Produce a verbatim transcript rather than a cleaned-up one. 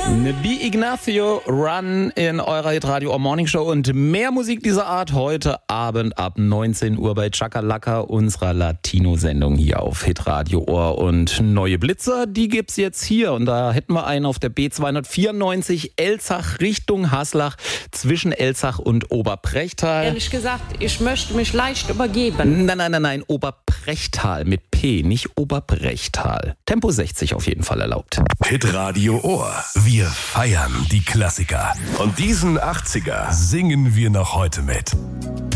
Bi Ignacio, Run in eurer Hitradio Morning Show und mehr Musik dieser Art heute Abend ab neunzehn Uhr bei Chakalaka, unserer Latino-Sendung hier auf Hitradio Ohr. Und neue Blitzer, die gibt's jetzt hier. Und da hätten wir einen auf der B zweihundertvierundneunzig Elzach Richtung Haslach zwischen Elzach und Oberprechtal. Ehrlich gesagt, ich möchte mich leicht übergeben. Nein, nein, nein, nein, Oberprechtal mit P, nicht Oberbrechtal. Tempo sechzig auf jeden Fall erlaubt. Hitradio Ohr. Wir feiern die Klassiker. Und diesen achtziger singen wir noch heute mit.